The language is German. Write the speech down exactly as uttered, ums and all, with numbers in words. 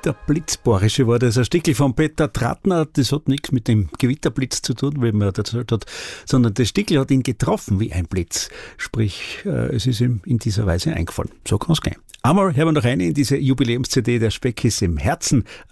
Der Blitzbohrische war das, ein Stickel von Peter Trattner. Das hat nichts mit dem Gewitterblitz zu tun, wie man erzählt hat, sondern das Stickel hat ihn getroffen wie ein Blitz. Sprich, äh, es ist ihm in dieser Weise eingefallen. So kann es gehen. Einmal hören wir noch eine in diese Jubiläums-C D, der Speck ist im Herzen.